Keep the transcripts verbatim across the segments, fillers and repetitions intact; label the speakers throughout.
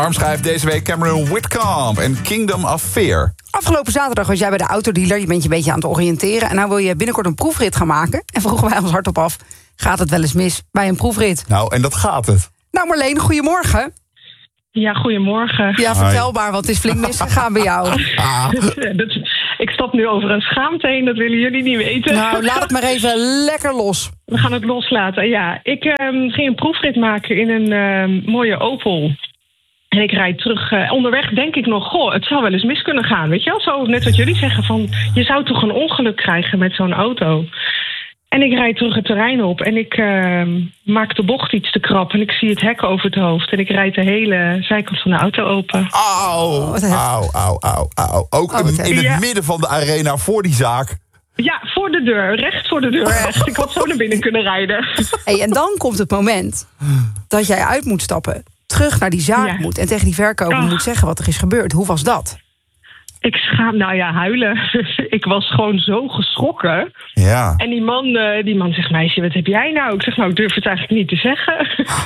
Speaker 1: Arm schrijft deze week Cameron Whitcomb en Kingdom of Fear.
Speaker 2: Afgelopen zaterdag was jij bij de autodealer. Je bent je een beetje aan het oriënteren. En nou wil je binnenkort een proefrit gaan maken. En vroegen wij ons hardop af, gaat het wel eens mis bij een proefrit?
Speaker 1: Nou, en dat gaat het.
Speaker 2: Nou Marleen, goedemorgen.
Speaker 3: Ja, goedemorgen.
Speaker 2: Ja, vertel maar, want het is flink misgegaan bij jou.
Speaker 3: Ah. dat, ik stap nu over een schaamte heen, dat willen jullie niet weten.
Speaker 2: Nou, laat het maar even lekker los.
Speaker 3: We gaan het loslaten, ja. Ik um, ging een proefrit maken in een um, mooie Opel. En ik rijd terug. Uh, onderweg denk ik nog, goh, het zou wel eens mis kunnen gaan. Weet je wel, zo net wat jullie zeggen, van je zou toch een ongeluk krijgen met zo'n auto. En ik rijd terug het terrein op en ik uh, maak de bocht iets te krap. En ik zie het hek over het hoofd. En ik rijd de hele zijkant van de auto open.
Speaker 1: Auw, auw, auw, auw, auw. Ook
Speaker 2: Oh,
Speaker 1: in, in het
Speaker 3: ja.
Speaker 1: midden van de arena voor die zaak.
Speaker 3: Ja, voor de deur. Recht voor de deur. Echt. Ik had zo naar binnen kunnen rijden.
Speaker 2: Hey, en dan komt het moment dat jij uit moet stappen. Terug naar die zaak
Speaker 3: Ja.
Speaker 2: moet. En tegen die verkoper
Speaker 3: Oh.
Speaker 2: moet zeggen wat er is gebeurd. Hoe was dat?
Speaker 3: Ik schaam, nou ja, huilen. Ik was gewoon zo geschrokken.
Speaker 1: Ja.
Speaker 3: En die man, uh, die man zegt, meisje, wat heb jij nou? Ik zeg, nou, ik durf het eigenlijk niet te zeggen.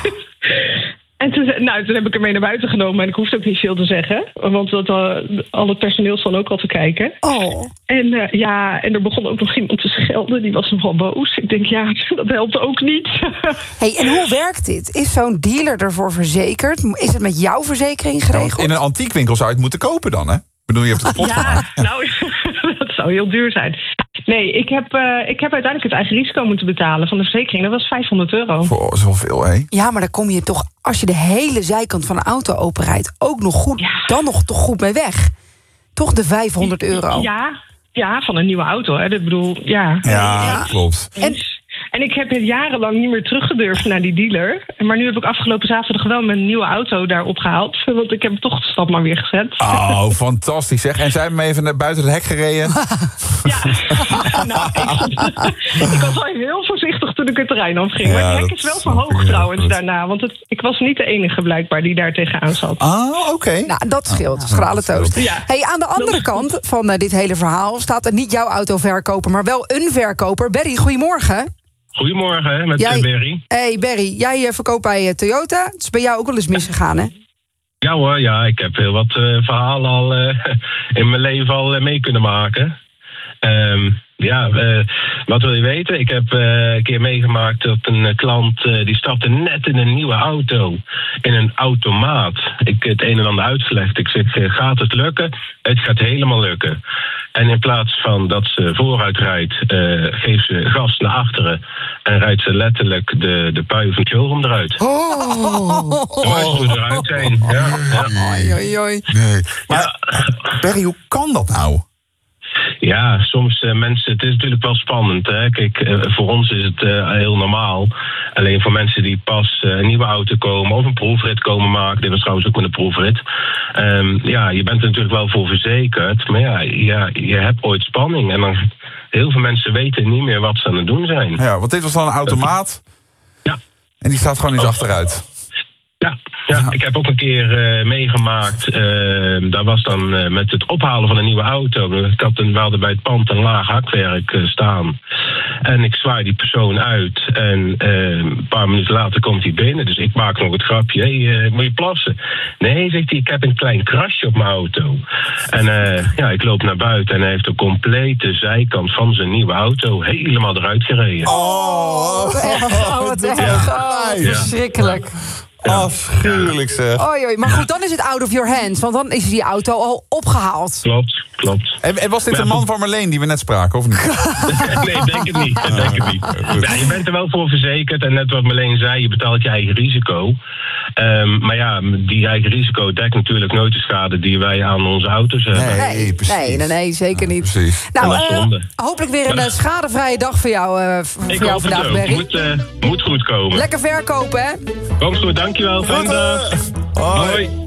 Speaker 3: En toen, nou, toen heb ik hem mee naar buiten genomen. En ik hoefde ook niet veel te zeggen. Want dat, uh, al het personeel stond ook al te kijken.
Speaker 2: Oh.
Speaker 3: En uh, ja, en er begon ook nog iemand te schelden. Die was nogal boos. Ik denk, ja, dat helpt ook niet.
Speaker 2: Hey, en hoe werkt dit? Is zo'n dealer ervoor verzekerd? Is het met jouw verzekering geregeld?
Speaker 1: In een antiekwinkel zou je het moeten kopen dan, hè? Ik bedoel, je hebt het kapot
Speaker 3: Ja,
Speaker 1: gemaakt.
Speaker 3: nou, dat zou heel duur zijn. Nee, ik heb, uh, ik heb uiteindelijk het eigen risico moeten betalen van de verzekering. Dat was vijfhonderd euro.
Speaker 1: Voor zoveel, hè?
Speaker 2: Ja, maar daar kom je toch, als je de hele zijkant van de auto openrijdt, ook nog goed,
Speaker 3: Ja.
Speaker 2: dan nog toch goed mee weg. Toch de vijfhonderd euro.
Speaker 3: Ja, ja, van een nieuwe auto. Hè. Dat bedoel, ja.
Speaker 1: Ja,
Speaker 2: Ja.
Speaker 1: klopt.
Speaker 2: En,
Speaker 3: En ik heb jarenlang niet meer teruggedurfd naar die dealer. Maar nu heb ik afgelopen zaterdag wel mijn nieuwe auto daar opgehaald. Want ik heb toch de stap maar weer gezet.
Speaker 1: Oh, fantastisch zeg. En zijn we even naar buiten het hek gereden?
Speaker 3: Ja, nou, ik, ik was wel heel voorzichtig toen ik het terrein afging. Maar
Speaker 1: Ja,
Speaker 3: het hek
Speaker 1: dat
Speaker 3: is wel
Speaker 1: snap
Speaker 3: verhoogd
Speaker 1: ik, ja,
Speaker 3: trouwens
Speaker 1: goed.
Speaker 3: daarna. Want het, ik was niet de enige blijkbaar die daar tegenaan zat.
Speaker 1: Ah, oké.
Speaker 2: nou, dat scheelt. Schrale toast.
Speaker 3: Ja.
Speaker 2: Hey, aan de andere kant van uh, dit hele verhaal staat er niet jouw autoverkoper, maar wel een verkoper. Berry, goedemorgen.
Speaker 4: Goedemorgen, hè, met
Speaker 2: Jij-
Speaker 4: jij... Berry.
Speaker 2: Hey Berry, jij uh, verkoopt bij uh, Toyota. Het is bij jou ook wel eens misgegaan, hè?
Speaker 4: Ja hoor, ja, ik heb heel wat uh, verhalen al uh, in mijn leven al uh, mee kunnen maken. Um, ja, uh, wat wil je weten? Ik heb uh, een keer meegemaakt dat een uh, klant uh, die stapte net in een nieuwe auto. In een automaat. Ik het een en ander uitgelegd. Ik zeg, uh, gaat het lukken? Het gaat helemaal lukken. En in plaats van dat ze vooruit rijdt, uh, geeft ze gas naar achteren. En rijdt ze letterlijk de, de pui van het showroom eruit.
Speaker 2: Oh.
Speaker 4: Maar ze moet eruit zijn. Ja, ja.
Speaker 2: Oei, oei, oei.
Speaker 1: Nee. Maar, Berry, hoe kan dat nou?
Speaker 4: Ja, soms uh, mensen, het is natuurlijk wel spannend. Hè? Kijk, uh, voor ons is het uh, heel normaal. Alleen voor mensen die pas uh, een nieuwe auto komen of een proefrit komen maken. Dit was trouwens ook met een proefrit. Um, ja, je bent er natuurlijk wel voor verzekerd. Maar ja, ja, je hebt ooit spanning. En dan heel veel mensen weten niet meer wat ze aan het doen zijn.
Speaker 1: Ja, want dit was dan een automaat.
Speaker 4: Ja.
Speaker 1: En die staat gewoon eens achteruit.
Speaker 4: Ja, ja, ik heb ook een keer uh, meegemaakt. Uh, dat was dan uh, met het ophalen van een nieuwe auto. Ik had een, we hadden bij het pand een laag hakwerk uh, staan. En ik zwaai die persoon uit. En uh, een paar minuten later komt hij binnen. Dus ik maak nog het grapje. Hé, hey, uh, moet je plassen? Nee, zegt hij, ik heb een klein krasje op mijn auto. En uh, ja, ik loop naar buiten en hij heeft de complete zijkant van zijn nieuwe auto helemaal eruit gereden.
Speaker 1: Oh,
Speaker 2: Oh, wat erg. Oh, verschrikkelijk.
Speaker 1: afschuwelijk zeg.
Speaker 2: Oei, oei. Maar goed, dan is het out of your hands. Want dan is die auto al opgehaald.
Speaker 4: Klopt, klopt.
Speaker 1: En, en was dit de man van Marleen die we net spraken, of niet?
Speaker 4: Nee, denk het niet. Denk het niet. Ja, je bent er wel voor verzekerd. En net wat Marleen zei, je betaalt je eigen risico. Um, maar ja, die eigen risico dekt natuurlijk nooit de schade die wij aan onze auto's hebben.
Speaker 1: Nee,
Speaker 2: Nee,
Speaker 1: precies.
Speaker 2: nee, nee, nee, zeker niet.
Speaker 1: Precies.
Speaker 2: Nou,
Speaker 4: Dat is
Speaker 2: eh,
Speaker 4: zonde.
Speaker 2: hopelijk weer een eh, schadevrije dag voor jou, eh, voor
Speaker 4: Ik
Speaker 2: jou
Speaker 4: hoop het
Speaker 2: vandaag,
Speaker 4: ook.
Speaker 2: Berry.
Speaker 4: Moet, uh, moet goed komen.
Speaker 2: Lekker verkopen, hè?
Speaker 4: Komt goed, dankjewel. Fijne dag.
Speaker 1: Hoi.
Speaker 4: Hoi.